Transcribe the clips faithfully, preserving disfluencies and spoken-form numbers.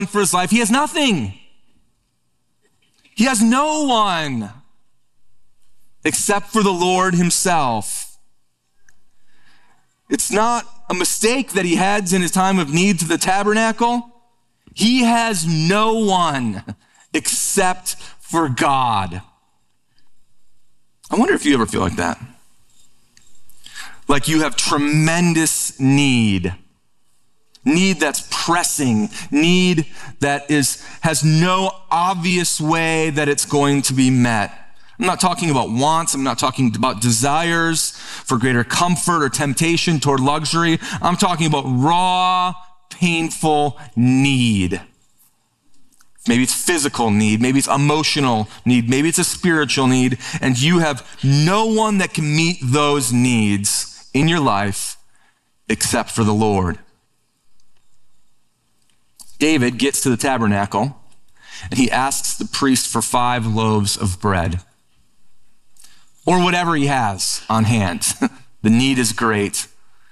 for his life, he has nothing. He has no one except for the Lord himself. It's not a mistake that he heads in his time of need to the tabernacle. He has no one except for God. I wonder if you ever feel like that. Like you have tremendous need. Need that's pressing. Need that is has no obvious way that it's going to be met. I'm not talking about wants. I'm not talking about desires for greater comfort or temptation toward luxury. I'm talking about raw, painful need. Maybe it's physical need. Maybe it's emotional need. Maybe it's a spiritual need. And you have no one that can meet those needs in your life except for the Lord. David gets to the tabernacle and he asks the priest for five loaves of bread or whatever he has on hand. The need is great.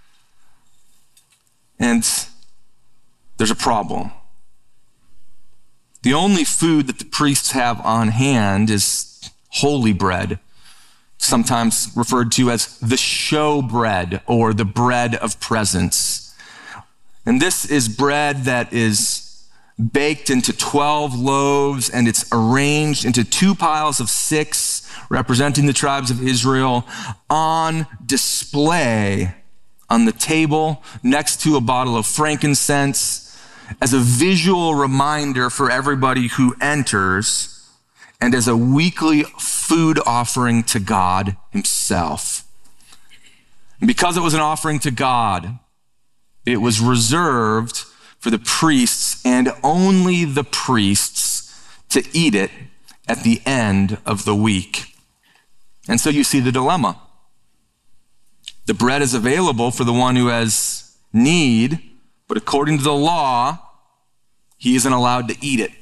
And there's a problem. The only food that the priests have on hand is holy bread, sometimes referred to as the show bread or the bread of presence. And this is bread that is baked into twelve loaves, and it's arranged into two piles of six, representing the tribes of Israel, on display on the table next to a bottle of frankincense, as a visual reminder for everybody who enters and as a weekly food offering to God himself. And because it was an offering to God, it was reserved for the priests and only the priests to eat it at the end of the week. And so you see the dilemma. The bread is available for the one who has need, but according to the law, he isn't allowed to eat it.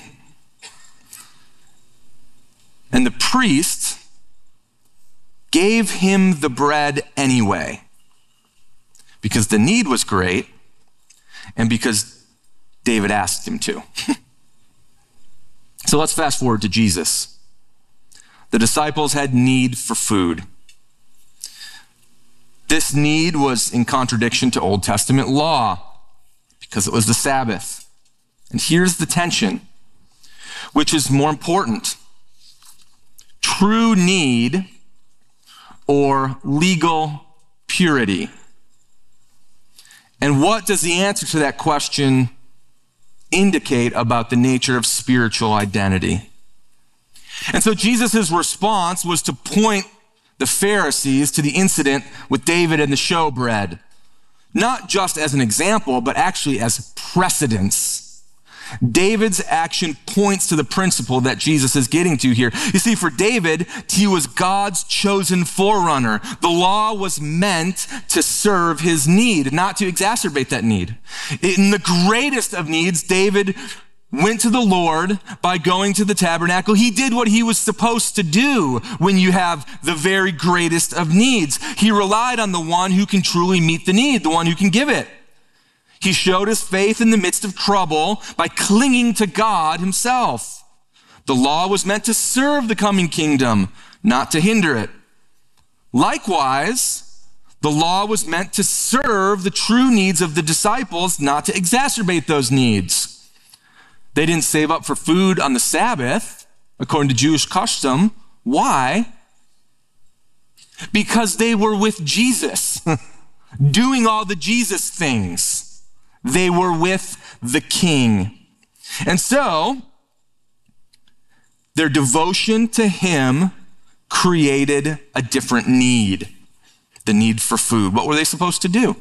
And the priest gave him the bread anyway, because the need was great and because David asked him to. So let's fast forward to Jesus. The disciples had need for food. This need was in contradiction to Old Testament law because it was the Sabbath. And here's the tension, which is more important: true need or legal purity. And what does the answer to that question indicate about the nature of spiritual identity? And so Jesus' response was to point the Pharisees to the incident with David and the showbread, not just as an example, but actually as precedence. David's action points to the principle that Jesus is getting to here. You see, for David, he was God's chosen forerunner. The law was meant to serve his need, not to exacerbate that need. In the greatest of needs, David went to the Lord by going to the tabernacle. He did what he was supposed to do when you have the very greatest of needs. He relied on the one who can truly meet the need, the one who can give it. He showed his faith in the midst of trouble by clinging to God himself. The law was meant to serve the coming kingdom, not to hinder it. Likewise, the law was meant to serve the true needs of the disciples, not to exacerbate those needs. They didn't save up for food on the Sabbath, according to Jewish custom. Why? Because they were with Jesus, doing all the Jesus things. They were with the King. And so, their devotion to him created a different need, the need for food. What were they supposed to do?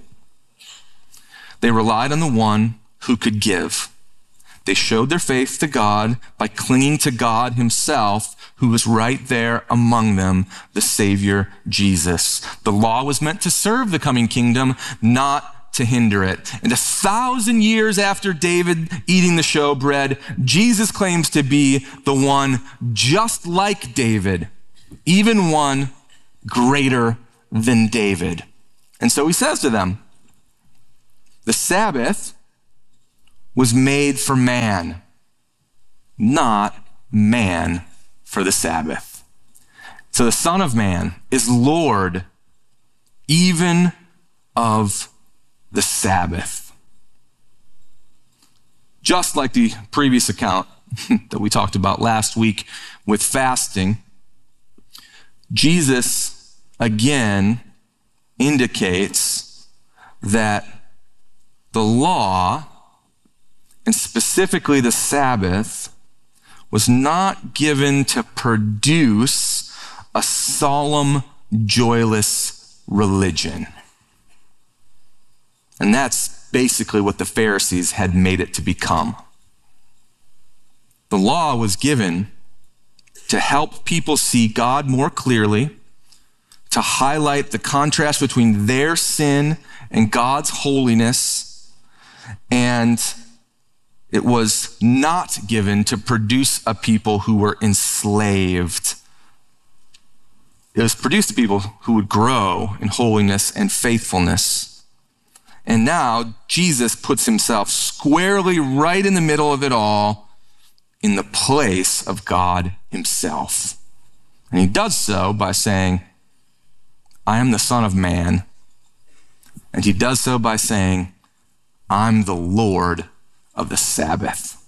They relied on the one who could give. They showed their faith to God by clinging to God himself, who was right there among them, the Savior Jesus. The law was meant to serve the coming kingdom, not to hinder it. And a thousand years after David eating the showbread, Jesus claims to be the one just like David, even one greater than David. And so he says to them, the Sabbath was made for man, not man for the Sabbath. So the Son of Man is Lord even of the Sabbath. Just like the previous account that we talked about last week with fasting, Jesus again indicates that the law, and specifically the Sabbath, was not given to produce a solemn, joyless religion. And that's basically what the Pharisees had made it to become. The law was given to help people see God more clearly, to highlight the contrast between their sin and God's holiness, and it was not given to produce a people who were enslaved. It was produced to people who would grow in holiness and faithfulness. And now Jesus puts himself squarely right in the middle of it all, in the place of God himself. And he does so by saying, I am the Son of Man. And he does so by saying, I'm the Lord of the Sabbath.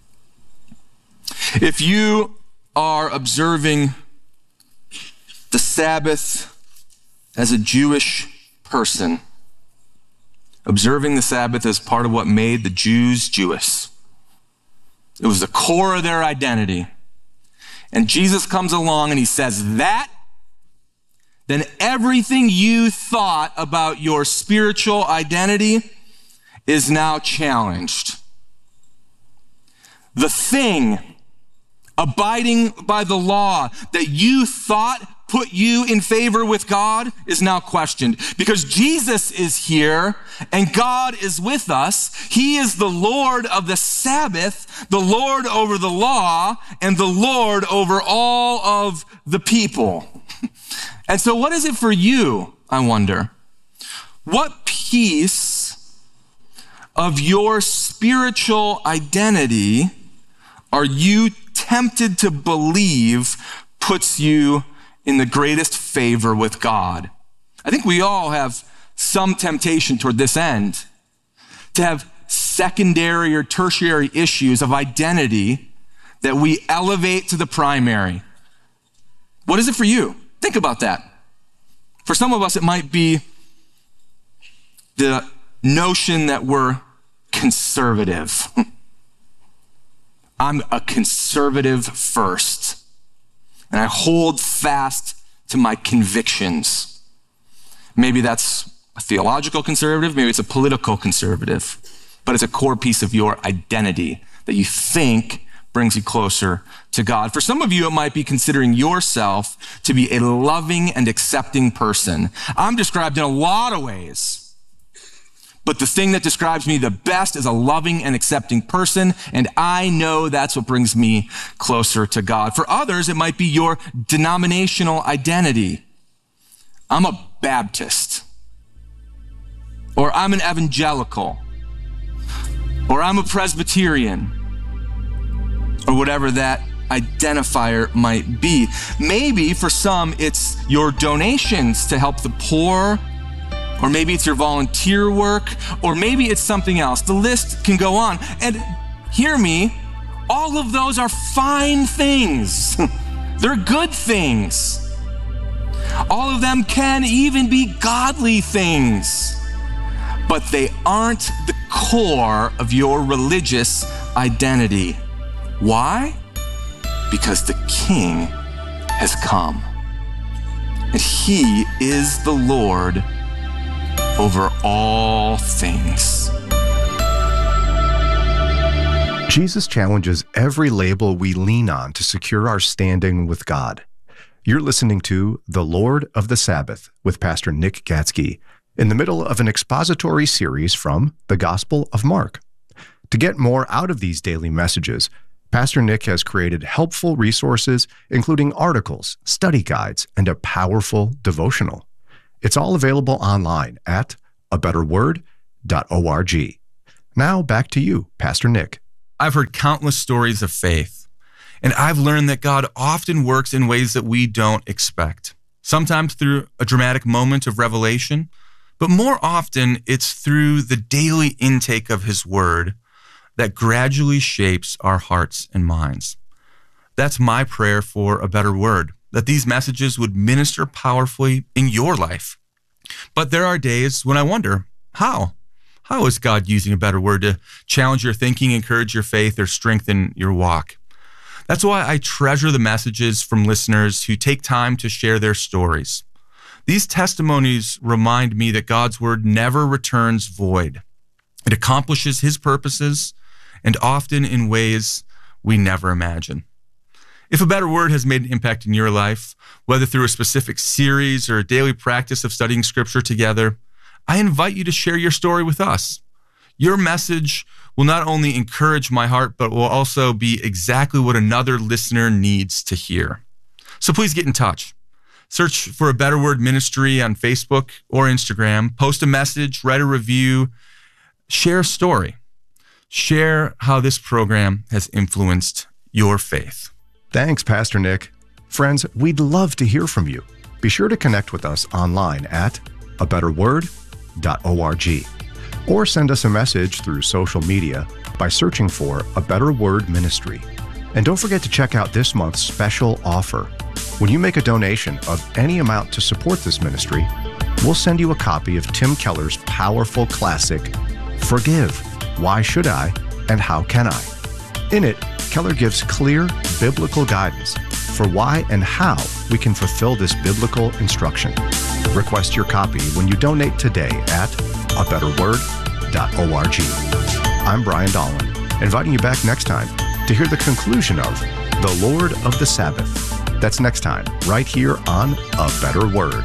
If you are observing the Sabbath as a Jewish person, observing the Sabbath is part of what made the Jews Jewish. It was the core of their identity. And Jesus comes along and he says that, then everything you thought about your spiritual identity is now challenged. The thing, abiding by the law that you thought put you in favor with God, is now questioned. Because Jesus is here and God is with us. He is the Lord of the Sabbath, the Lord over the law, and the Lord over all of the people. And so what is it for you, I wonder? What piece of your spiritual identity are you tempted to believe puts you in the greatest favor with God? I think we all have some temptation toward this end, to have secondary or tertiary issues of identity that we elevate to the primary. What is it for you? Think about that. For some of us, it might be the notion that we're conservative. I'm a conservative first, and I hold fast to my convictions. Maybe that's a theological conservative, maybe it's a political conservative, but it's a core piece of your identity that you think brings you closer to God. For some of you, it might be considering yourself to be a loving and accepting person. I'm described in a lot of ways, but the thing that describes me the best is a loving and accepting person, and I know that's what brings me closer to God. For others, it might be your denominational identity. I'm a Baptist, or I'm an evangelical, or I'm a Presbyterian, or whatever that identifier might be. Maybe for some, it's your donations to help the poor, or maybe it's your volunteer work, or maybe it's something else. The list can go on. And hear me, all of those are fine things. They're good things. All of them can even be godly things, but they aren't the core of your religious identity. Why? Because the King has come, and he is the Lord over all things. Jesus challenges every label we lean on to secure our standing with God. You're listening to The Lord of the Sabbath with Pastor Nick Gatzke, in the middle of an expository series from the Gospel of Mark. To get more out of these daily messages, Pastor Nick has created helpful resources, including articles, study guides, and a powerful devotional. It's all available online at a better word dot org. Now back to you, Pastor Nick. I've heard countless stories of faith, and I've learned that God often works in ways that we don't expect. Sometimes through a dramatic moment of revelation, but more often it's through the daily intake of His Word that gradually shapes our hearts and minds. That's my prayer for A Better Word, that these messages would minister powerfully in your life. But there are days when I wonder, how? How is God using A Better Word to challenge your thinking, encourage your faith, or strengthen your walk? That's why I treasure the messages from listeners who take time to share their stories. These testimonies remind me that God's Word never returns void. It accomplishes His purposes, and often in ways we never imagine. If A Better Word has made an impact in your life, whether through a specific series or a daily practice of studying Scripture together, I invite you to share your story with us. Your message will not only encourage my heart, but will also be exactly what another listener needs to hear. So please get in touch. Search for A Better Word Ministry on Facebook or Instagram. Post a message, write a review, share a story. Share how this program has influenced your faith. Thanks, Pastor Nick. Friends, we'd love to hear from you. Be sure to connect with us online at a better word dot org or send us a message through social media by searching for A Better Word Ministry. And don't forget to check out this month's special offer. When you make a donation of any amount to support this ministry, we'll send you a copy of Tim Keller's powerful classic, Forgive, Why Should I, and How Can I? In it, Keller gives clear biblical guidance for why and how we can fulfill this biblical instruction. Request your copy when you donate today at a better word dot org. I'm Brian Dolan, inviting you back next time to hear the conclusion of The Lord of the Sabbath. That's next time, right here on A Better Word.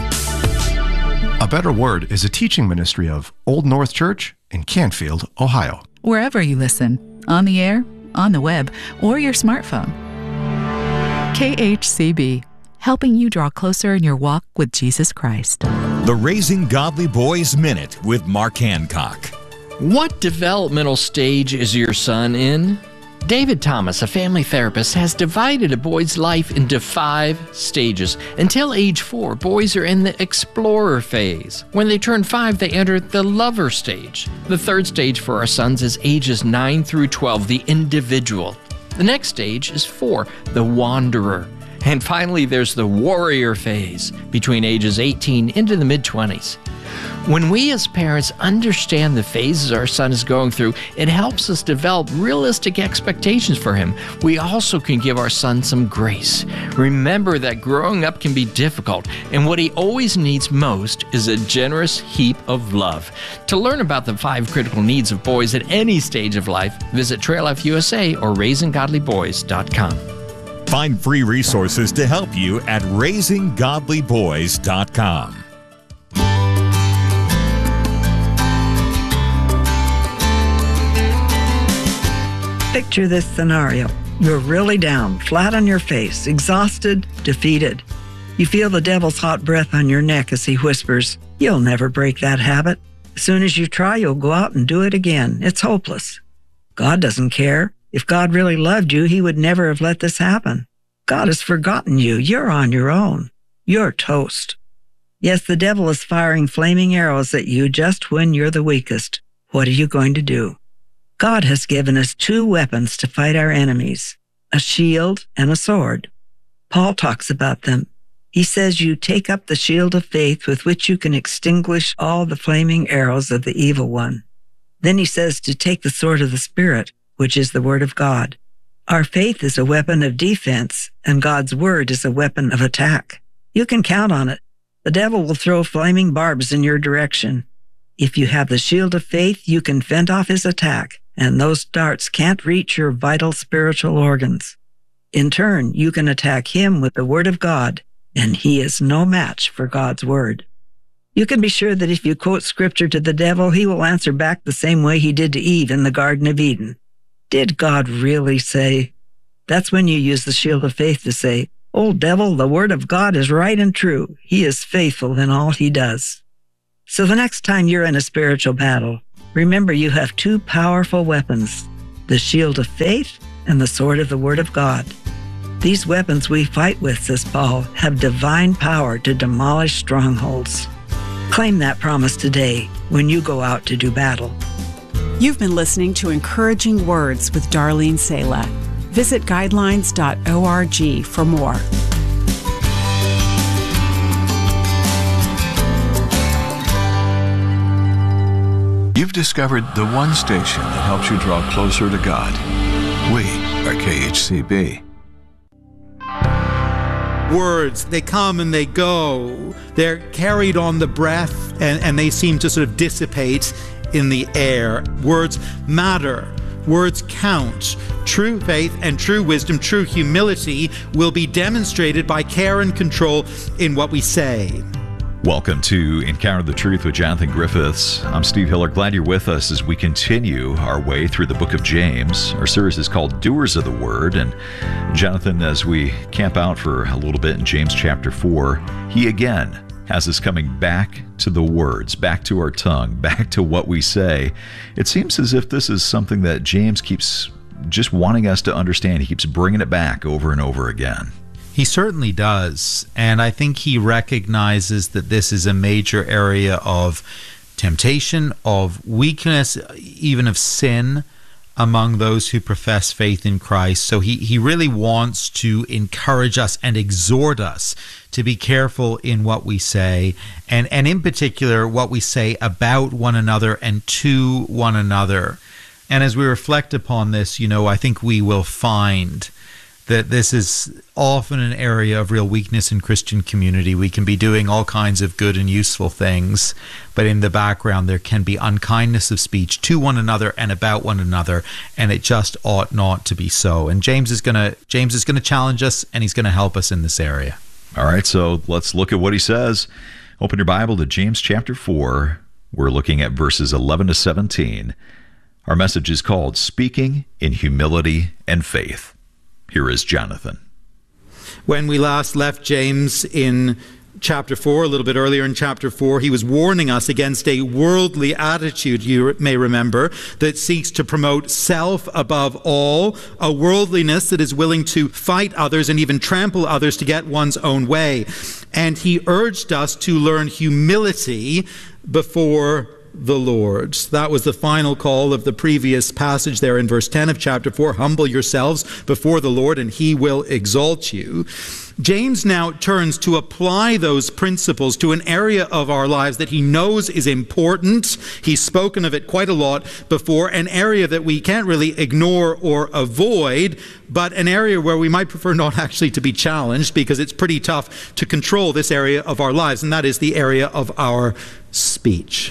A Better Word is a teaching ministry of Old North Church in Canfield, Ohio. Wherever you listen, on the air, on the web, or your smartphone. K H C B, helping you draw closer in your walk with Jesus Christ. The Raising Godly Boys Minute with Mark Hancock. What developmental stage is your son in? David Thomas, a family therapist, has divided a boy's life into five stages. Until age four, boys are in the explorer phase. When they turn five, they enter the lover stage. The third stage for our sons is ages nine through twelve, the individual. The next stage is four, the wanderer. And finally, there's the warrior phase, between ages eighteen into the mid-twenties. When we as parents understand the phases our son is going through, it helps us develop realistic expectations for him. We also can give our son some grace. Remember that growing up can be difficult, and what he always needs most is a generous heap of love. To learn about the five critical needs of boys at any stage of life, visit Trail Life U S A or raising godly boys dot com. Find free resources to help you at raising godly boys dot com. Picture this scenario. You're really down, flat on your face, exhausted, defeated. You feel the devil's hot breath on your neck as he whispers, "You'll never break that habit. As soon as you try, you'll go out and do it again. It's hopeless." God doesn't care. If God really loved you, He would never have let this happen. God has forgotten you. You're on your own. You're toast. Yes, the devil is firing flaming arrows at you just when you're the weakest. What are you going to do? God has given us two weapons to fight our enemies, a shield and a sword. Paul talks about them. He says you take up the shield of faith with which you can extinguish all the flaming arrows of the evil one. Then he says to take the sword of the Spirit, which is the Word of God. Our faith is a weapon of defense, and God's Word is a weapon of attack. You can count on it. The devil will throw flaming barbs in your direction. If you have the shield of faith, you can fend off his attack, and those darts can't reach your vital spiritual organs. In turn, you can attack him with the Word of God, and he is no match for God's Word. You can be sure that if you quote Scripture to the devil, he will answer back the same way he did to Eve in the Garden of Eden. Did God really say? That's when you use the shield of faith to say, "Oh, devil, the Word of God is right and true. He is faithful in all he does." So the next time you're in a spiritual battle, Remember, you have two powerful weapons, the shield of faith and the sword of the Word of God. These weapons we fight with, says Paul, have divine power to demolish strongholds. Claim that promise today when you go out to do battle. You've been listening to Encouraging Words with Darlene Sala. Visit guidelines dot org for more. You've discovered the one station that helps you draw closer to God. We are K H C B. Words, they come and they go. They're carried on the breath, and, and they seem to sort of dissipate in the air. Words matter. Words count. True faith and true wisdom, true humility will be demonstrated by care and control in what we say. Welcome to Encounter the Truth with Jonathan Griffiths. I'm Steve Hiller. Glad you're with us as we continue our way through the book of James. Our series is called Doers of the Word. And Jonathan, as we camp out for a little bit in James chapter four, he again has us coming back to the words, back to our tongue, back to what we say. It seems as if this is something that James keeps just wanting us to understand. He keeps bringing it back over and over again. He certainly does, and I think he recognizes that this is a major area of temptation, of weakness, even of sin among those who profess faith in Christ. So he, he really wants to encourage us and exhort us to be careful in what we say, and, and in particular, what we say about one another and to one another. And as we reflect upon this, you know, I think we will find that this is often an area of real weakness in Christian community. We can be doing all kinds of good and useful things, but in the background there can be unkindness of speech to one another and about one another, and it just ought not to be so. And James is going to James is going to challenge us, and he's going to help us in this area. All right, so let's look at what he says. Open your Bible to James chapter four. We're looking at verses eleven to seventeen. Our message is called Speaking in Humility and Faith. Here is Jonathan. When we last left James in chapter four, a little bit earlier in chapter four, he was warning us against a worldly attitude, you may remember, that seeks to promote self above all, a worldliness that is willing to fight others and even trample others to get one's own way. And he urged us to learn humility before the Lord. That was the final call of the previous passage there in verse ten of chapter four. Humble yourselves before the Lord, and he will exalt you. James now turns to apply those principles to an area of our lives that he knows is important. He's spoken of it quite a lot before, an area that we can't really ignore or avoid, but an area where we might prefer not actually to be challenged, because it's pretty tough to control this area of our lives, and that is the area of our speech.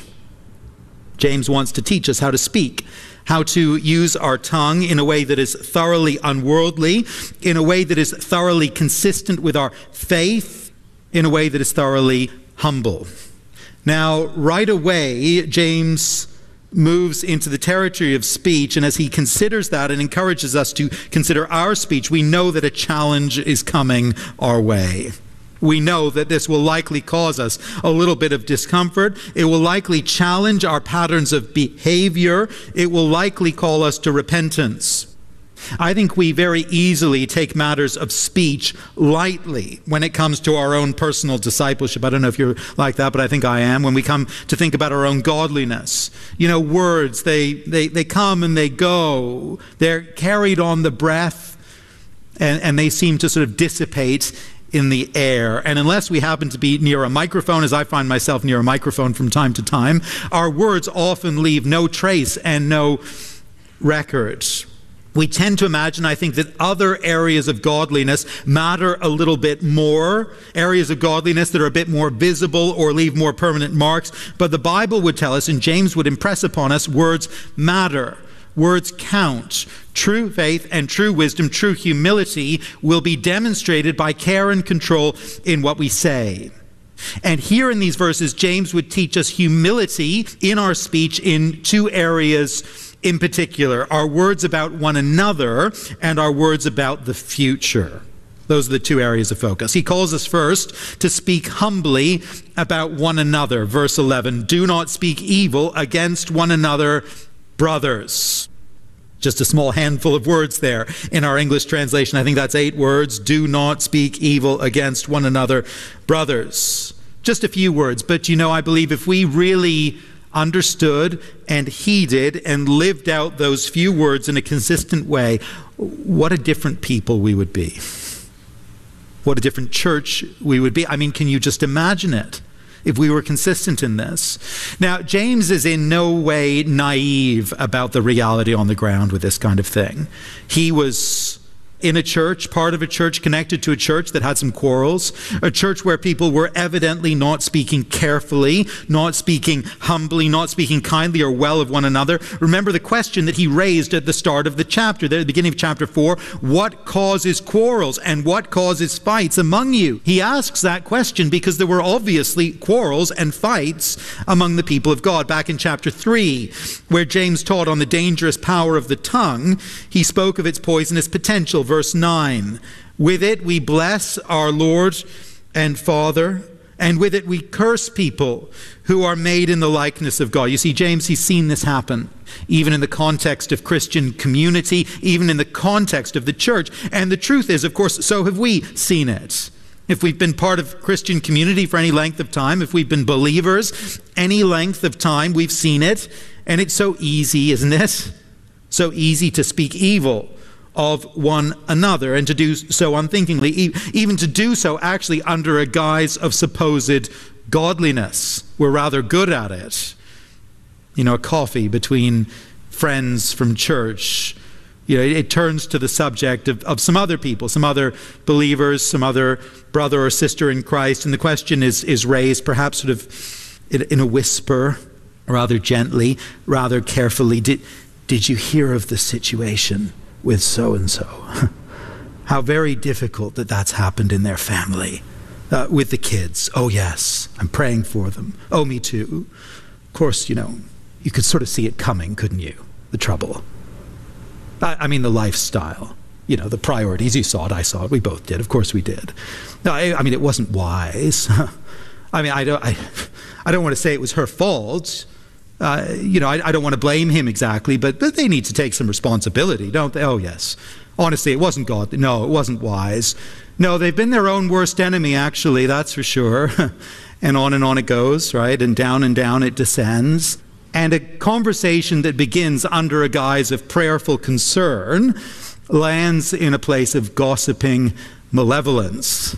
James wants to teach us how to speak, how to use our tongue in a way that is thoroughly unworldly, in a way that is thoroughly consistent with our faith, in a way that is thoroughly humble. Now, right away, James moves into the territory of speech, and as he considers that and encourages us to consider our speech, we know that a challenge is coming our way. We know that this will likely cause us a little bit of discomfort. It will likely challenge our patterns of behavior. It will likely call us to repentance. I think we very easily take matters of speech lightly when it comes to our own personal discipleship. I don't know if you're like that, but I think I am. When we come to think about our own godliness, you know, words, they, they, they come and they go. They're carried on the breath, and, and they seem to sort of dissipate in the air. And unless we happen to be near a microphone, as I find myself near a microphone from time to time, our words often leave no trace and no records. We tend to imagine, I think, that other areas of godliness matter a little bit more, areas of godliness that are a bit more visible or leave more permanent marks. But the Bible would tell us, and James would impress upon us, words matter. Words count. True faith and true wisdom, true humility will be demonstrated by care and control in what we say. And here in these verses, James would teach us humility in our speech in two areas in particular: our words about one another and our words about the future. Those are the two areas of focus. He calls us first to speak humbly about one another. Verse eleven, do not speak evil against one another, brothers. Just a small handful of words there in our English translation. I think that's eight words. Do not speak evil against one another, brothers. Just a few words, but you know, I believe if we really understood and heeded and lived out those few words in a consistent way, what a different people we would be. What a different church we would be. I mean, can you just imagine it if we were consistent in this? Now, James is in no way naive about the reality on the ground with this kind of thing. He was in a church, part of a church, connected to a church that had some quarrels, a church where people were evidently not speaking carefully, not speaking humbly, not speaking kindly or well of one another. Remember the question that he raised at the start of the chapter, there at the beginning of chapter four, what causes quarrels and what causes fights among you? He asks that question because there were obviously quarrels and fights among the people of God. Back in chapter three, where James taught on the dangerous power of the tongue, he spoke of its poisonous potential. Verse nine, with it we bless our Lord and Father, and with it we curse people who are made in the likeness of God. You see, James, he's seen this happen, even in the context of Christian community, even in the context of the church. And the truth is, of course, so have we seen it. If we've been part of Christian community for any length of time, if we've been believers any length of time, we've seen it. And it's so easy, isn't it? So easy to speak evil of one another, and to do so unthinkingly, even to do so actually under a guise of supposed godliness. We're rather good at it. You know, a coffee between friends from church, you know, it, it turns to the subject of, of some other people, some other believers, some other brother or sister in Christ, and the question is, is raised perhaps sort of in, in a whisper, rather gently, rather carefully. Did, did you hear of the situation with so-and-so? How very difficult that that's happened in their family. Uh, with the kids. Oh yes, I'm praying for them. Oh, me too. Of course, you know, you could sort of see it coming, couldn't you? The trouble. I, I mean, the lifestyle. You know, the priorities. You saw it, I saw it, we both did. Of course we did. No, I, I mean, it wasn't wise. I mean, I don't, I, I don't want to say it was her fault. Uh, you know, I, I don't want to blame him exactly, but, but they need to take some responsibility, don't they? Oh, yes. Honestly, it wasn't God. No, it wasn't wise. No, they've been their own worst enemy, actually, that's for sure. And on and on it goes, right? And down and down it descends. And a conversation that begins under a guise of prayerful concern lands in a place of gossiping malevolence.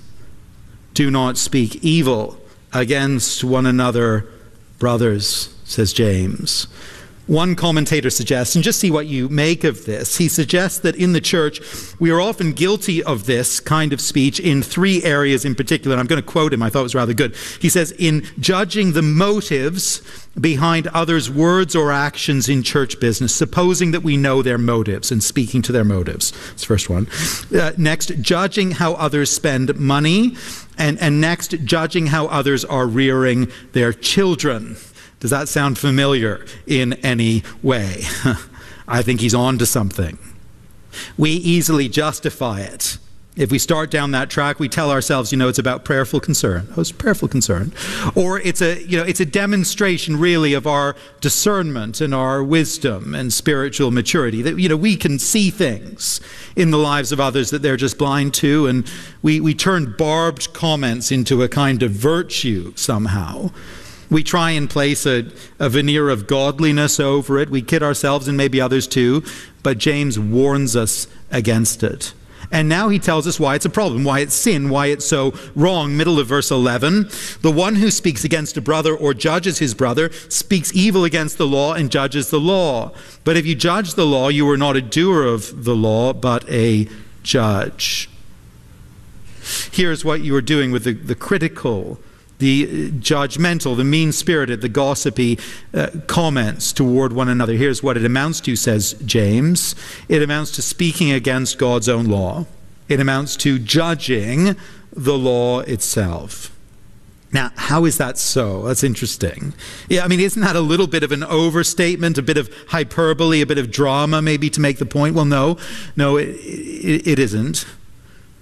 Do not speak evil against one another, brothers, says James. One commentator suggests, and just see what you make of this, he suggests that in the church we are often guilty of this kind of speech in three areas in particular. And I'm going to quote him, I thought it was rather good. He says, in judging the motives behind others' words or actions in church business, supposing that we know their motives and speaking to their motives. That's the first one. Uh, next, judging how others spend money. And, and next, judging how others are rearing their children. Does that sound familiar in any way? I think he's on to something. We easily justify it. If we start down that track, we tell ourselves, you know, it's about prayerful concern. Oh, it's prayerful concern. Or it's a, you know, it's a demonstration really of our discernment and our wisdom and spiritual maturity. That, you know, we can see things in the lives of others that they're just blind to, and we, we turn barbed comments into a kind of virtue somehow. We try and place a, a veneer of godliness over it. We kid ourselves and maybe others too, but James warns us against it. And now he tells us why it's a problem, why it's sin, why it's so wrong. Middle of verse eleven, the one who speaks against a brother or judges his brother speaks evil against the law and judges the law. But if you judge the law, you are not a doer of the law, but a judge. Here's what you are doing with the, the critical, the judgmental, the mean-spirited, the gossipy uh, comments toward one another. Here's what it amounts to, says James. It amounts to speaking against God's own law. It amounts to judging the law itself. Now, how is that so? That's interesting. Yeah, I mean, isn't that a little bit of an overstatement, a bit of hyperbole, a bit of drama maybe to make the point? Well, no, no, it, it, it isn't.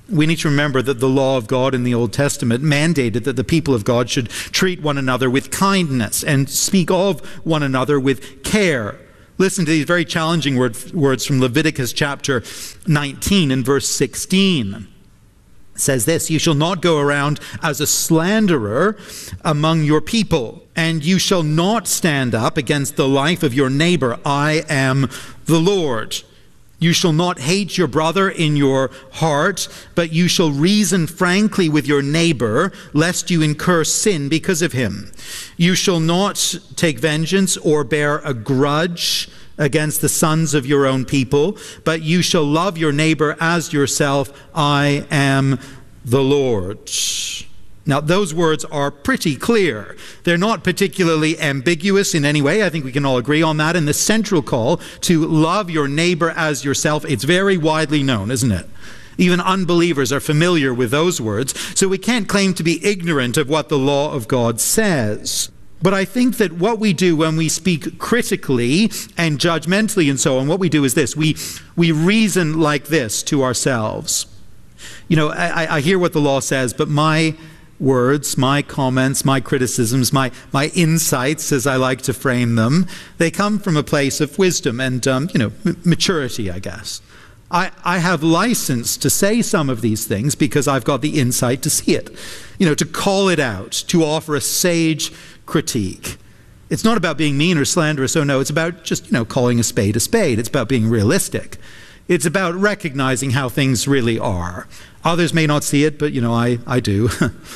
We need to remember that the law of God in the Old Testament mandated that the people of God should treat one another with kindness and speak of one another with care. Listen to these very challenging word, words from Leviticus chapter nineteen and verse sixteen. It says this, "You shall not go around as a slanderer among your people, and you shall not stand up against the life of your neighbor. I am the Lord. You shall not hate your brother in your heart, but you shall reason frankly with your neighbor, lest you incur sin because of him. You shall not take vengeance or bear a grudge against the sons of your own people, but you shall love your neighbor as yourself. I am the Lord." Now, those words are pretty clear. They're not particularly ambiguous in any way. I think we can all agree on that. And the central call to love your neighbor as yourself, it's very widely known, isn't it? Even unbelievers are familiar with those words. So we can't claim to be ignorant of what the law of God says. But I think that what we do when we speak critically and judgmentally and so on, what we do is this. We, we reason like this to ourselves. You know, I, I hear what the law says, but my words, my comments, my criticisms, my my insights, as I like to frame them, they come from a place of wisdom and, um, you know, m- maturity, I guess. I, I have license to say some of these things because I've got the insight to see it, you know, to call it out, to offer a sage critique. It's not about being mean or slanderous, oh no, it's about just, you know, calling a spade a spade. It's about being realistic. It's about recognizing how things really are. Others may not see it, but, you know, I, I do.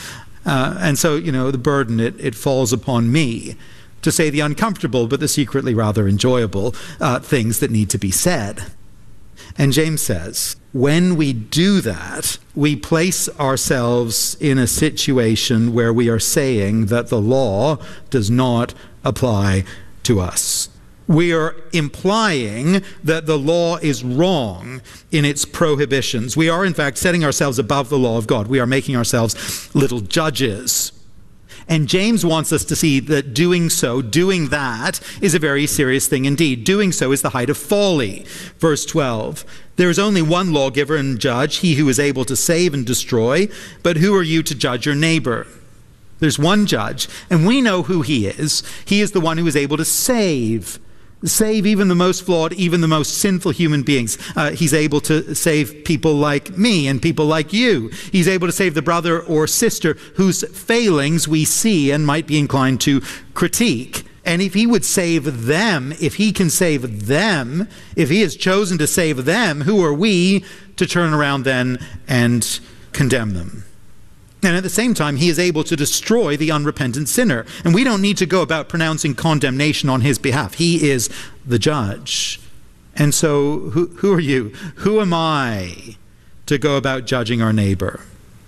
uh, and so, you know, the burden, it, it falls upon me to say the uncomfortable, but the secretly rather enjoyable uh, things that need to be said. And James says, when we do that, we place ourselves in a situation where we are saying that the law does not apply to us. We are implying that the law is wrong in its prohibitions. We are, in fact, setting ourselves above the law of God. We are making ourselves little judges. And James wants us to see that doing so, doing that, is a very serious thing indeed. Doing so is the height of folly. Verse twelve, "There is only one lawgiver and judge, he who is able to save and destroy. But who are you to judge your neighbor?" There's one judge, and we know who he is. He is the one who is able to save. Save even the most flawed, even the most sinful human beings. Uh, he's able to save people like me and people like you. He's able to save the brother or sister whose failings we see and might be inclined to critique. And if he would save them, if he can save them, if he has chosen to save them, who are we to turn around then and condemn them? And at the same time, he is able to destroy the unrepentant sinner. And we don't need to go about pronouncing condemnation on his behalf. He is the judge. And so who, who are you? Who am I to go about judging our neighbor?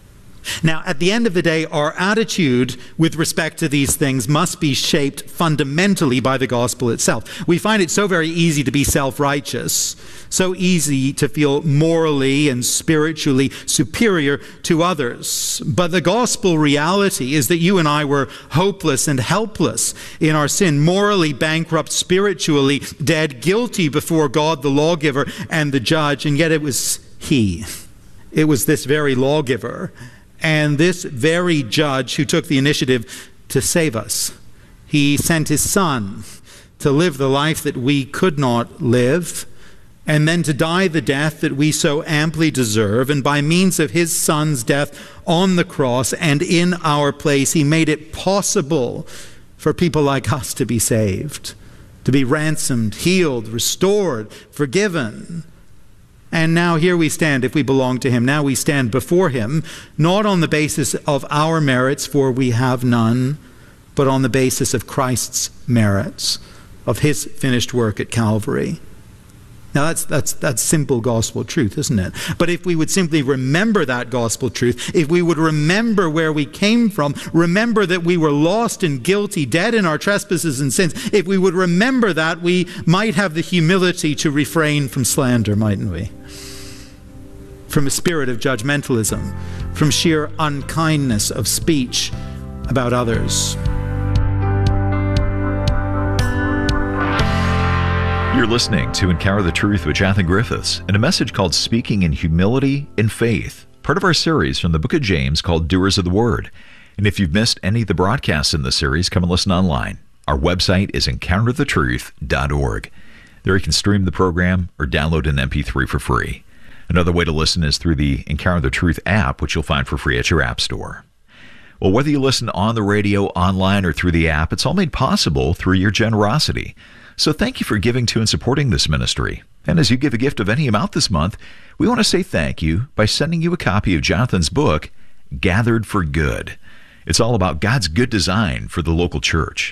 Now, at the end of the day, our attitude with respect to these things must be shaped fundamentally by the gospel itself. We find it so very easy to be self-righteous, so easy to feel morally and spiritually superior to others. But the gospel reality is that you and I were hopeless and helpless in our sin, morally bankrupt, spiritually dead, guilty before God, the lawgiver, and the judge, and yet it was He. It was this very lawgiver and this very judge who took the initiative to save us. He sent his Son to live the life that we could not live, and then to die the death that we so amply deserve. And by means of his Son's death on the cross and in our place, he made it possible for people like us to be saved, to be ransomed, healed, restored, forgiven. And now here we stand, if we belong to him. Now we stand before him, not on the basis of our merits, for we have none, but on the basis of Christ's merits, of his finished work at Calvary. Now that's that's that's simple gospel truth, isn't it? But if we would simply remember that gospel truth, if we would remember where we came from, remember that we were lost and guilty, dead in our trespasses and sins, if we would remember that, we might have the humility to refrain from slander, mightn't we? From a spirit of judgmentalism, from sheer unkindness of speech about others. You're listening to Encounter the Truth with Jonathan Griffiths in a message called Speaking in Humility and Faith, part of our series from the book of James called Doers of the Word. And if you've missed any of the broadcasts in the series, come and listen online. Our website is encounter the truth dot org. There you can stream the program or download an M P three for free. Another way to listen is through the Encounter the Truth app, which you'll find for free at your app store. Well, whether you listen on the radio, online, or through the app, it's all made possible through your generosity. So thank you for giving to and supporting this ministry. And as you give a gift of any amount this month, we want to say thank you by sending you a copy of Jonathan's book, Gathered for Good. It's all about God's good design for the local church.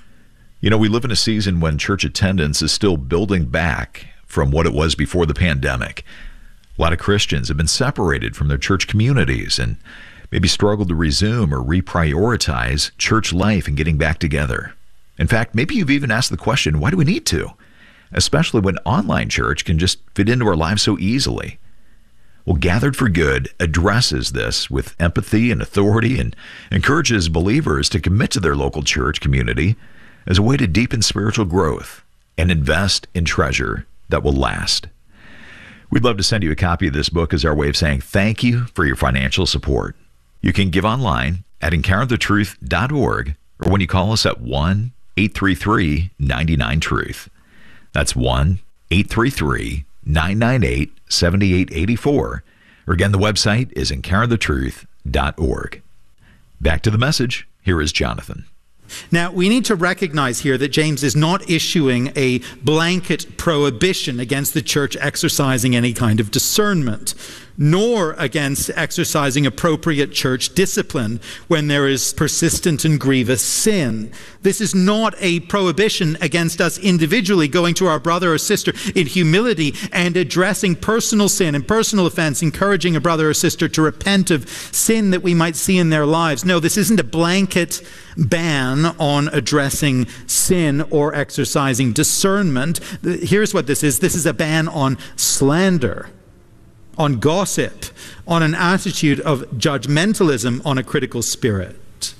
You know, we live in a season when church attendance is still building back from what it was before the pandemic. A lot of Christians have been separated from their church communities and maybe struggled to resume or reprioritize church life and getting back together. In fact, maybe you've even asked the question, why do we need to? Especially when online church can just fit into our lives so easily. Well, Gathered for Good addresses this with empathy and authority and encourages believers to commit to their local church community as a way to deepen spiritual growth and invest in treasure that will last. We'd love to send you a copy of this book as our way of saying thank you for your financial support. You can give online at encounter the truth dot org or when you call us at one eight three three nine nine truth. That's one eight three three nine nine eight seven eight eight four. Or again, the website is encounter the truth dot org. Back to the message. Here is Jonathan. Now, we need to recognize here that James is not issuing a blanket prohibition against the church exercising any kind of discernment, nor against exercising appropriate church discipline when there is persistent and grievous sin. This is not a prohibition against us individually going to our brother or sister in humility and addressing personal sin and personal offense, encouraging a brother or sister to repent of sin that we might see in their lives. No, this isn't a blanket ban on addressing sin or exercising discernment. Here's what this is. This is a ban on slander, on gossip, on an attitude of judgmentalism, on a critical spirit.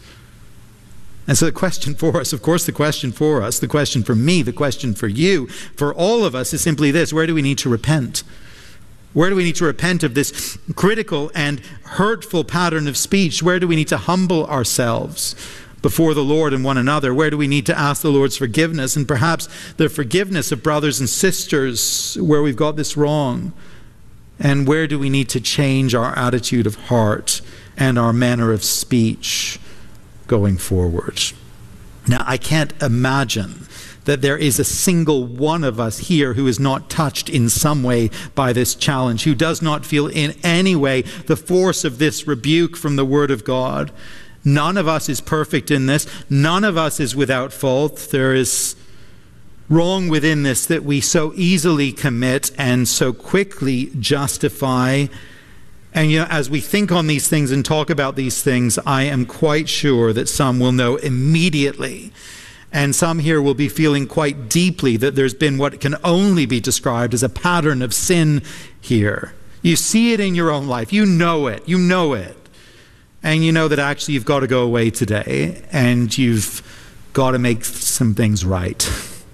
And so the question for us, of course the question for us, the question for me, the question for you, for all of us is simply this: where do we need to repent? Where do we need to repent of this critical and hurtful pattern of speech? Where do we need to humble ourselves before the Lord and one another? Where do we need to ask the Lord's forgiveness, and perhaps the forgiveness of brothers and sisters where we've got this wrong? And where do we need to change our attitude of heart and our manner of speech going forward? Now, I can't imagine that there is a single one of us here who is not touched in some way by this challenge, who does not feel in any way the force of this rebuke from the Word of God. None of us is perfect in this. None of us is without fault. There is wrong within this that we so easily commit and so quickly justify. And you know, as we think on these things and talk about these things, I am quite sure that some will know immediately, and some here will be feeling quite deeply, that there's been what can only be described as a pattern of sin here. You see it in your own life. You know it. You know it. And you know that actually you've got to go away today and you've got to make some things right.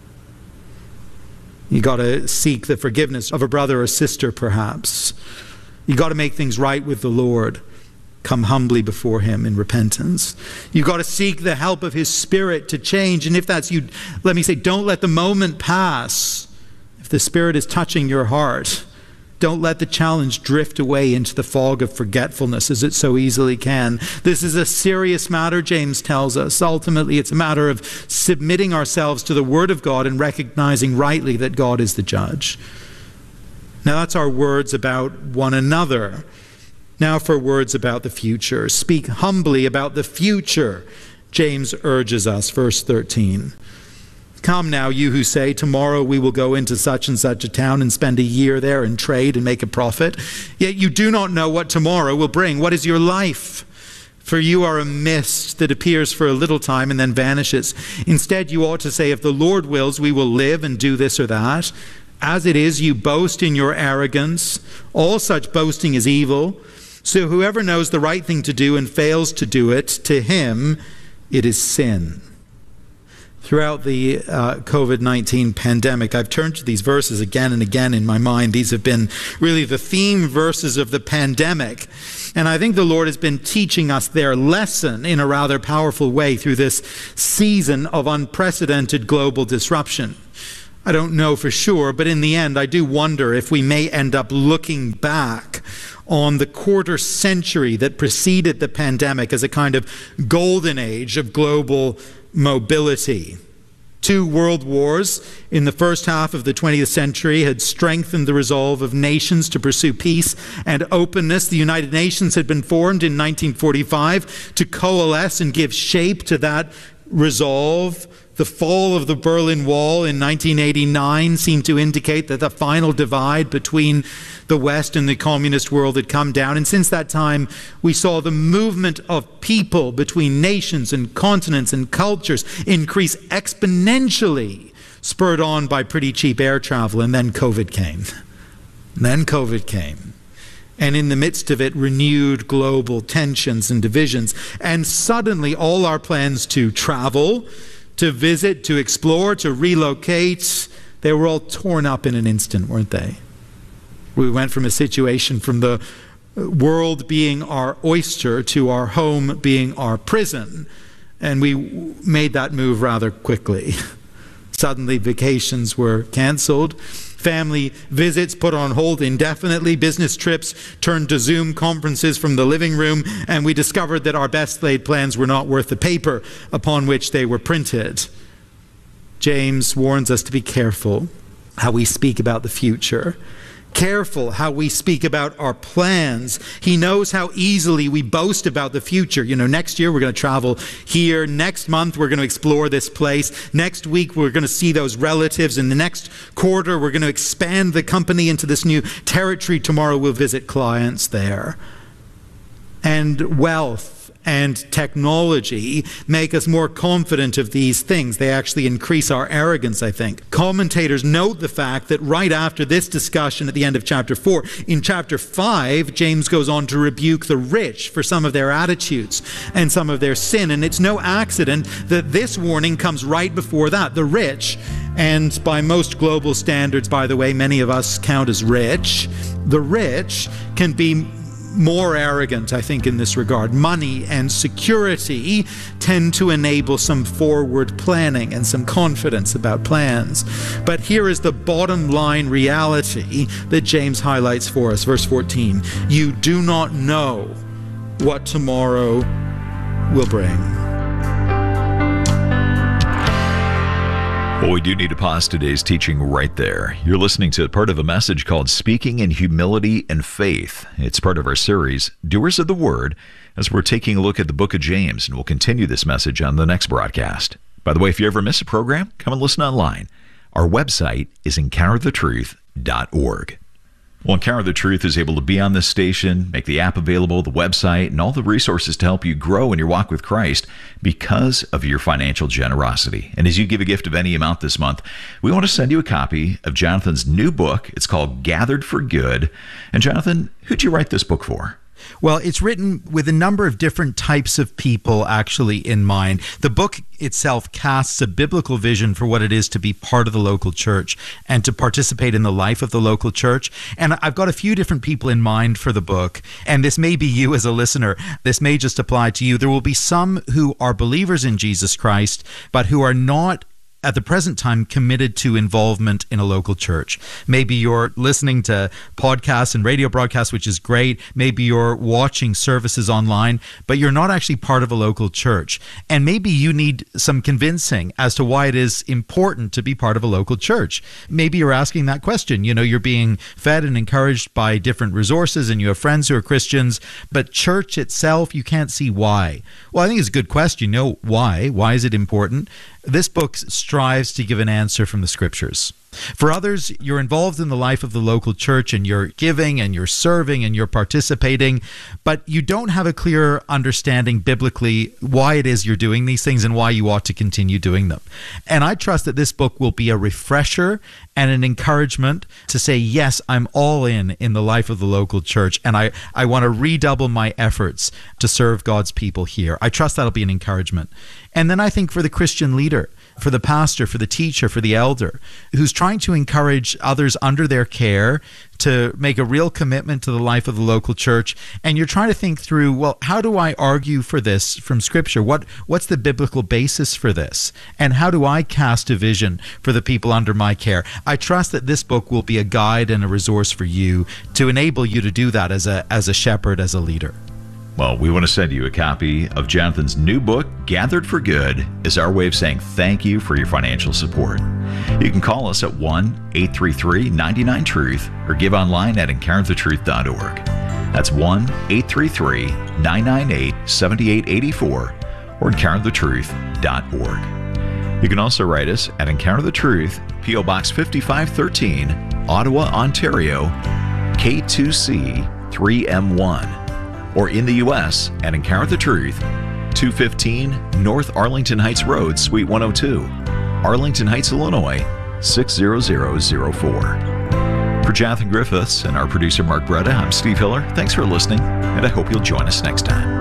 You got to seek the forgiveness of a brother or sister, perhaps. You got to make things right with the Lord. Come humbly before Him in repentance. You got to seek the help of His Spirit to change. And if that's you, let me say, don't let the moment pass. If the Spirit is touching your heart, don't let the challenge drift away into the fog of forgetfulness as it so easily can. This is a serious matter, James tells us. Ultimately, it's a matter of submitting ourselves to the Word of God and recognizing rightly that God is the judge. Now, that's our words about one another. Now for words about the future. Speak humbly about the future, James urges us, verse thirteen. Come now, you who say, tomorrow we will go into such and such a town and spend a year there and trade and make a profit. Yet you do not know what tomorrow will bring. What is your life? For you are a mist that appears for a little time and then vanishes. Instead, you ought to say, if the Lord wills, we will live and do this or that. As it is, you boast in your arrogance. All such boasting is evil. So whoever knows the right thing to do and fails to do it, to him it is sin. Throughout the uh, COVID nineteen pandemic, I've turned to these verses again and again in my mind. These have been really the theme verses of the pandemic. And I think the Lord has been teaching us their lesson in a rather powerful way through this season of unprecedented global disruption. I don't know for sure, but in the end, I do wonder if we may end up looking back on the quarter century that preceded the pandemic as a kind of golden age of global mobility. Two world wars in the first half of the twentieth century had strengthened the resolve of nations to pursue peace and openness. The United Nations had been formed in nineteen forty-five to coalesce and give shape to that resolve. The fall of the Berlin Wall in nineteen eighty-nine seemed to indicate that the final divide between the West and the communist world had come down. And since that time, we saw the movement of people between nations and continents and cultures increase exponentially, spurred on by pretty cheap air travel. And then COVID came. And then COVID came. And in the midst of it, renewed global tensions and divisions. And suddenly, all our plans to travel, to visit, to explore, to relocate, they were all torn up in an instant, weren't they? We went from a situation from the world being our oyster to our home being our prison, and we made that move rather quickly. Suddenly, vacations were canceled. Family visits put on hold indefinitely. Business trips turned to Zoom conferences from the living room, and we discovered that our best laid plans were not worth the paper upon which they were printed. James warns us to be careful how we speak about the future. Careful how we speak about our plans. He knows how easily we boast about the future. You know, next year we're going to travel here. Next month we're going to explore this place. Next week we're going to see those relatives. In the next quarter we're going to expand the company into this new territory. Tomorrow we'll visit clients there. And wealth and technology make us more confident of these things. They actually increase our arrogance, I think. Commentators note the fact that right after this discussion at the end of chapter four, in chapter five, James goes on to rebuke the rich for some of their attitudes and some of their sin. And it's no accident that this warning comes right before that. The rich, and by most global standards, by the way, many of us count as rich, the rich can be more arrogant, I think, in this regard. Money and security tend to enable some forward planning and some confidence about plans. But here is the bottom line reality that James highlights for us. Verse fourteen, you do not know what tomorrow will bring. Well, we do need to pause today's teaching right there. You're listening to part of a message called Speaking in Humility and Faith. It's part of our series, Doers of the Word, as we're taking a look at the book of James, and we'll continue this message on the next broadcast. By the way, if you ever miss a program, come and listen online. Our website is encounter the truth dot org. Well, Encounter the Truth is able to be on this station, make the app available, the website, and all the resources to help you grow in your walk with Christ because of your financial generosity. And as you give a gift of any amount this month, we want to send you a copy of Jonathan's new book. It's called Gathered for Good. And Jonathan, who'd you write this book for? Well, it's written with a number of different types of people actually in mind. The book itself casts a biblical vision for what it is to be part of the local church and to participate in the life of the local church. And I've got a few different people in mind for the book. And this may be you as a listener. This may just apply to you. There will be some who are believers in Jesus Christ, but who are not at the present time committed to involvement in a local church. Maybe you're listening to podcasts and radio broadcasts, which is great. Maybe you're watching services online, but you're not actually part of a local church. And maybe you need some convincing as to why it is important to be part of a local church. Maybe you're asking that question. You know, you're being fed and encouraged by different resources and you have friends who are Christians, but church itself, you can't see why. Well, I think it's a good question. You know, why? Why is it important? This book strives to give an answer from the scriptures. For others, you're involved in the life of the local church and you're giving and you're serving and you're participating, but you don't have a clear understanding biblically why it is you're doing these things and why you ought to continue doing them. And I trust that this book will be a refresher and an encouragement to say, yes, I'm all in in the life of the local church, and I, I want to redouble my efforts to serve God's people here. I trust that'll be an encouragement. And then I think for the Christian leader, for the pastor, for the teacher, for the elder, who's trying to encourage others under their care to make a real commitment to the life of the local church. And you're trying to think through, well, how do I argue for this from Scripture? What What's the biblical basis for this? And how do I cast a vision for the people under my care? I trust that this book will be a guide and a resource for you to enable you to do that as a as a shepherd, as a leader. Well, we want to send you a copy of Jonathan's new book, Gathered for Good, as our way of saying thank you for your financial support. You can call us at one eight three three, nine nine, truth or give online at encounter the truth dot org. That's one eight three three, nine nine eight, seven eight eight four or encounter the truth dot org. You can also write us at Encounter the Truth, P O Box fifty-five thirteen, Ottawa, Ontario, K two C three M one. Or in the U S at Encounter the Truth, two fifteen North Arlington Heights Road, Suite one oh two, Arlington Heights, Illinois, six zero zero zero four. For Jonathan Griffiths and our producer Mark Bretta, I'm Steve Hiller. Thanks for listening, and I hope you'll join us next time.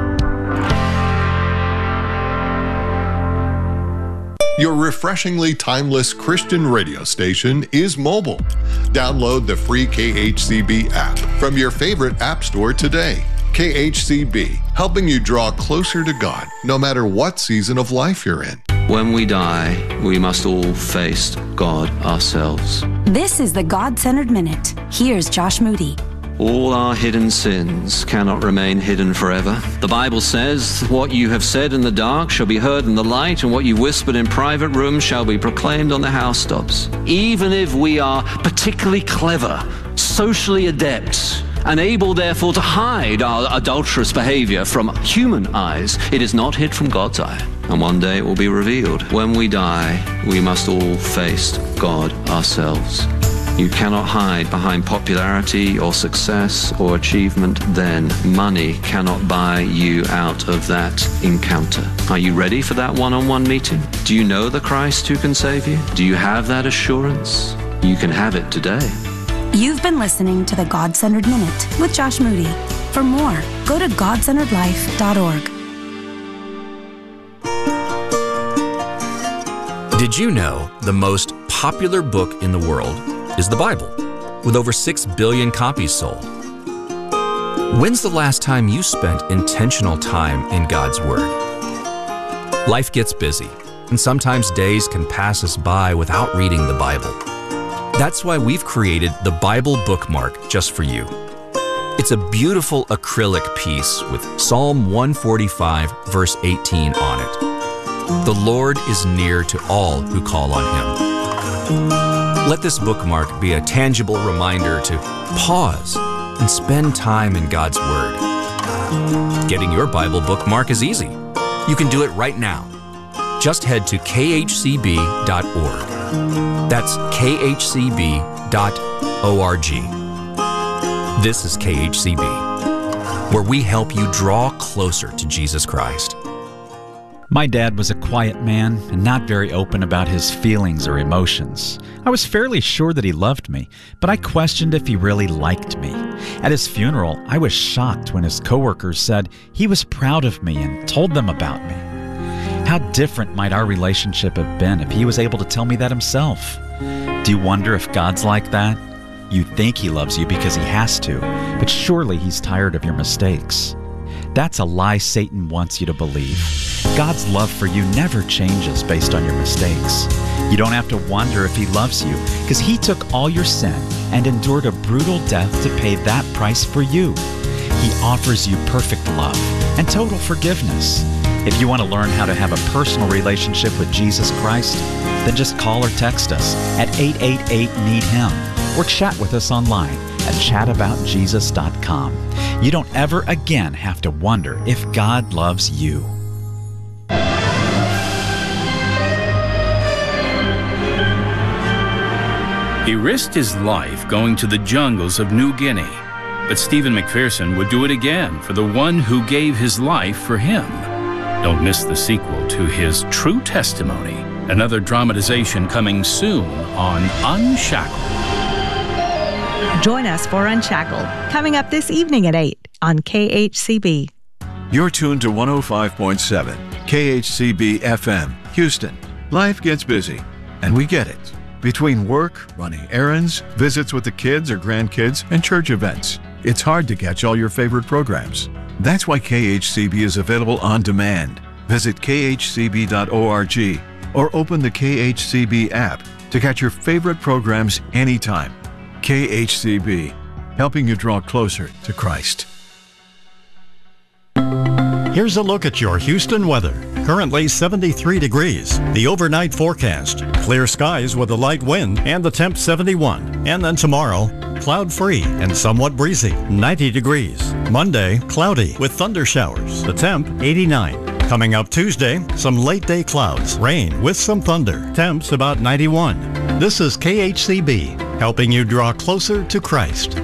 Your refreshingly timeless Christian radio station is mobile. Download the free K H C B app from your favorite app store today. K H C B, helping you draw closer to God, no matter what season of life you're in. When we die, we must all face God ourselves. This is the God-Centered Minute. Here's Josh Moody. All our hidden sins cannot remain hidden forever. The Bible says, what you have said in the dark shall be heard in the light, and what you whispered in private rooms shall be proclaimed on the housetops. Even if we are particularly clever, socially adept, and able therefore to hide our adulterous behavior from human eyes, it is not hid from God's eye. And one day it will be revealed. When we die, we must all face God ourselves. You cannot hide behind popularity or success or achievement then. Money cannot buy you out of that encounter. Are you ready for that one-on-one meeting? Do you know the Christ who can save you? Do you have that assurance? You can have it today. You've been listening to the God-Centered Minute with Josh Moody. For more, go to god centered life dot org. Did you know the most popular book in the world is the Bible, with over six billion copies sold? When's the last time you spent intentional time in God's Word? Life gets busy, and sometimes days can pass us by without reading the Bible. That's why we've created the Bible Bookmark just for you. It's a beautiful acrylic piece with Psalm one forty-five, verse eighteen on it. The Lord is near to all who call on Him. Let this bookmark be a tangible reminder to pause and spend time in God's Word. Getting your Bible bookmark is easy. You can do it right now. Just head to k h c b dot org. That's k h c b dot org. This is K H C B, where we help you draw closer to Jesus Christ. My dad was a quiet man and not very open about his feelings or emotions. I was fairly sure that he loved me, but I questioned if he really liked me. At his funeral, I was shocked when his coworkers said he was proud of me and told them about me. How different might our relationship have been if he was able to tell me that himself? Do you wonder if God's like that? You think he loves you because he has to, but surely he's tired of your mistakes. That's a lie Satan wants you to believe. God's love for you never changes based on your mistakes. You don't have to wonder if he loves you, because he took all your sin and endured a brutal death to pay that price for you. He offers you perfect love and total forgiveness. If you want to learn how to have a personal relationship with Jesus Christ, then just call or text us at eight eight eight, need him or chat with us online at chat about jesus dot com. You don't ever again have to wonder if God loves you. He risked his life going to the jungles of New Guinea, but Stephen McPherson would do it again for the one who gave his life for him. Don't miss the sequel to his true testimony, another dramatization coming soon on Unshackled. Join us for Unshackled, coming up this evening at eight on K H C B. You're tuned to one oh five point seven K H C B F M, Houston. Life gets busy, and we get it. Between work, running errands, visits with the kids or grandkids, and church events, it's hard to catch all your favorite programs. That's why K H C B is available on demand. Visit k h c b dot org or open the K H C B app to catch your favorite programs anytime. K H C B, helping you draw closer to Christ. Here's a look at your Houston weather. Currently seventy-three degrees. The overnight forecast: clear skies with a light wind and the temp seventy-one. And then tomorrow, cloud-free and somewhat breezy, ninety degrees. Monday, cloudy with thunder showers. The temp eighty-nine. Coming up Tuesday, some late-day clouds, rain with some thunder. Temps about ninety-one. This is K H C B, helping you draw closer to Christ.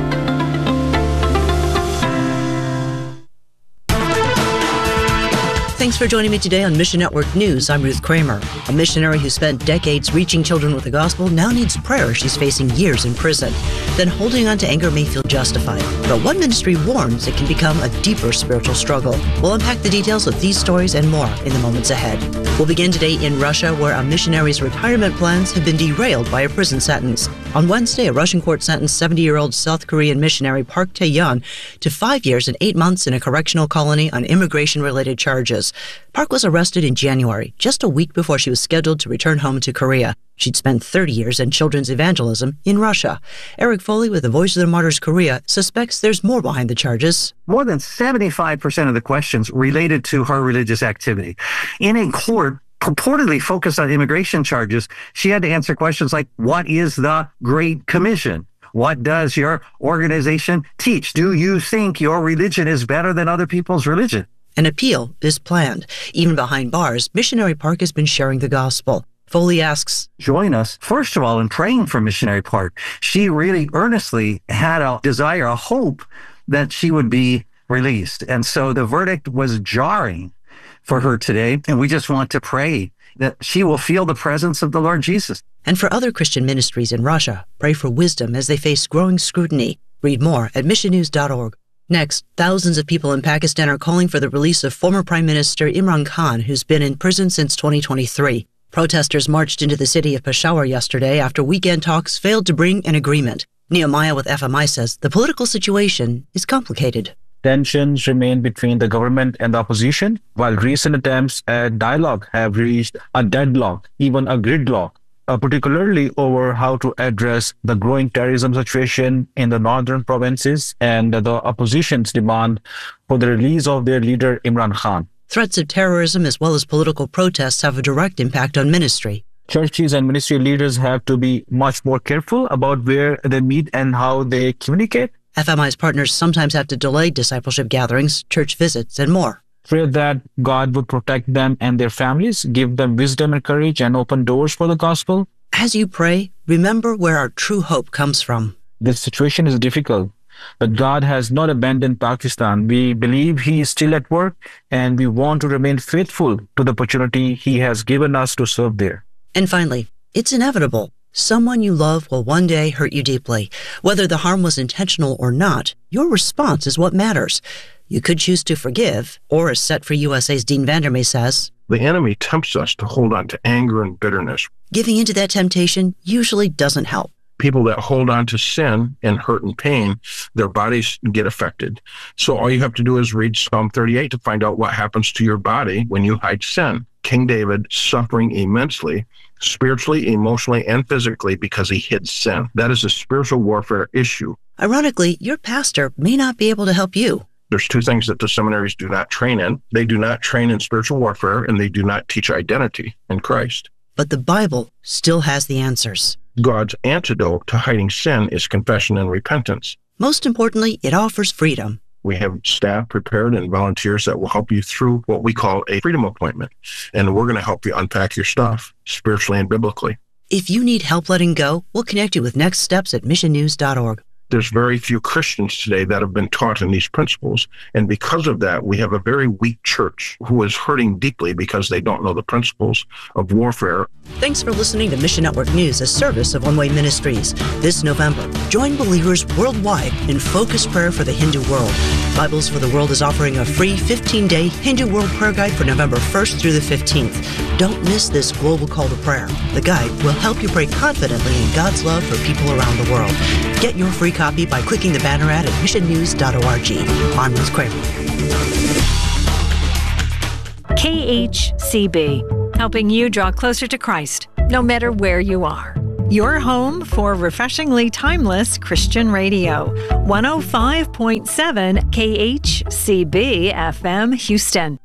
Thanks for joining me today on Mission Network News. I'm Ruth Kramer. A missionary who spent decades reaching children with the gospel now needs prayer. She's facing years in prison. Then holding on to anger may feel justified. But one ministry warns it can become a deeper spiritual struggle. We'll unpack the details of these stories and more in the moments ahead. We'll begin today in Russia, where a missionary's retirement plans have been derailed by a prison sentence. On Wednesday, a Russian court sentenced seventy-year-old South Korean missionary Park Tae-yeon to five years and eight months in a correctional colony on immigration-related charges. Park was arrested in January, just a week before she was scheduled to return home to Korea. She'd spent thirty years in children's evangelism in Russia. Eric Foley with the Voice of the Martyrs Korea suspects there's more behind the charges. More than seventy-five percent of the questions related to her religious activity. In a court purportedly focused on immigration charges, she had to answer questions like, what is the Great Commission? What does your organization teach? Do you think your religion is better than other people's religion? An appeal is planned. Even behind bars, Missionary Park has been sharing the gospel. Foley asks, join us, first of all, in praying for Missionary Park. She really earnestly had a desire, a hope that she would be released. And so the verdict was jarring for her today. And we just want to pray that she will feel the presence of the Lord Jesus. And for other Christian ministries in Russia, pray for wisdom as they face growing scrutiny. Read more at mission news dot org. Next, thousands of people in Pakistan are calling for the release of former Prime Minister Imran Khan, who's been in prison since twenty twenty-three. Protesters marched into the city of Peshawar yesterday after weekend talks failed to bring an agreement. Nehemiah with F M I says the political situation is complicated. Tensions remain between the government and the opposition, while recent attempts at dialogue have reached a deadlock, even a gridlock. Uh, particularly over how to address the growing terrorism situation in the northern provinces and the opposition's demand for the release of their leader Imran Khan. Threats of terrorism as well as political protests have a direct impact on ministry. Churches and ministry leaders have to be much more careful about where they meet and how they communicate. F M I's partners sometimes have to delay discipleship gatherings, church visits, and more. Pray that God would protect them and their families, give them wisdom and courage, and open doors for the gospel. As you pray, remember where our true hope comes from. This situation is difficult, but God has not abandoned Pakistan. We believe He is still at work, and we want to remain faithful to the opportunity He has given us to serve there. And finally, it's inevitable. Someone you love will one day hurt you deeply. Whether the harm was intentional or not, your response is what matters. You could choose to forgive, or as Set for U S A's Dean Vandermeer says, the enemy tempts us to hold on to anger and bitterness. Giving into that temptation usually doesn't help. People that hold on to sin and hurt and pain, their bodies get affected. So all you have to do is read Psalm thirty-eight to find out what happens to your body when you hide sin. King David suffering immensely, spiritually, emotionally, and physically because he hid sin. That is a spiritual warfare issue. Ironically, your pastor may not be able to help you. There's two things that the seminaries do not train in. They do not train in spiritual warfare, and they do not teach identity in Christ. But the Bible still has the answers. God's antidote to hiding sin is confession and repentance. Most importantly, it offers freedom. We have staff prepared and volunteers that will help you through what we call a freedom appointment. And we're going to help you unpack your stuff spiritually and biblically. If you need help letting go, we'll connect you with next steps at mission news dot org. There's very few Christians today that have been taught in these principles. And because of that, we have a very weak church who is hurting deeply because they don't know the principles of warfare. Thanks for listening to Mission Network News, a service of One Way Ministries. This November, join believers worldwide in focused prayer for the Hindu world. Bibles for the World is offering a free fifteen-day Hindu World Prayer Guide for November first through the fifteenth. Don't miss this global call to prayer. The guide will help you pray confidently in God's love for people around the world. Get your free copy by clicking the banner ad at mission news dot org. I'm Ruth Kramer. K H C B, helping you draw closer to Christ, no matter where you are. Your home for refreshingly timeless Christian radio. one oh five point seven K H C B F M Houston.